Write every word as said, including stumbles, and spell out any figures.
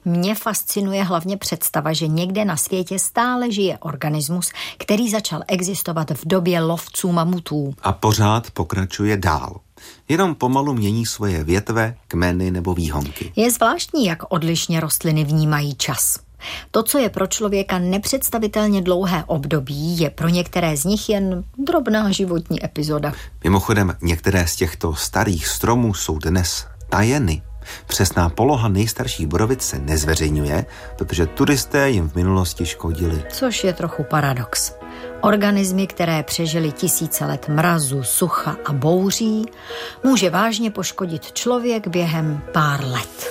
Mě fascinuje hlavně představa, že někde na světě stále žije organismus, který začal existovat v době lovců mamutů. A pořád pokračuje dál. Jenom pomalu mění svoje větve, kmeny nebo výhonky. Je zvláštní, jak odlišně rostliny vnímají čas. To, co je pro člověka nepředstavitelně dlouhé období, je pro některé z nich jen drobná životní epizoda. Mimochodem, některé z těchto starých stromů jsou dnes tajeny. Přesná poloha nejstarších borovic se nezveřejňuje, protože turisté jim v minulosti škodili. Což je trochu paradox. Organismy, které přežily tisíce let mrazu, sucha a bouří, může vážně poškodit člověk během pár let.